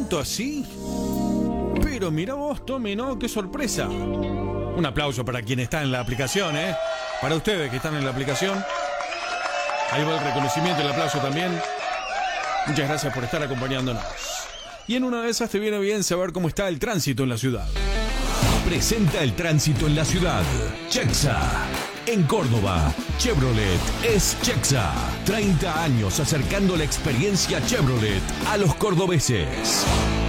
tanto así? Pero mira vos, Tommy, ¿no? ¡Qué sorpresa! Un aplauso para quien está en la aplicación, ¿eh? Para ustedes que están en la aplicación. Ahí va el reconocimiento y el aplauso también. Muchas gracias por estar acompañándonos. Y en una de esas te viene bien saber cómo está el tránsito en la ciudad. Presenta el tránsito en la ciudad. Chexa. En Córdoba, Chevrolet es Chexa. 30 años acercando la experiencia Chevrolet a los cordobeses.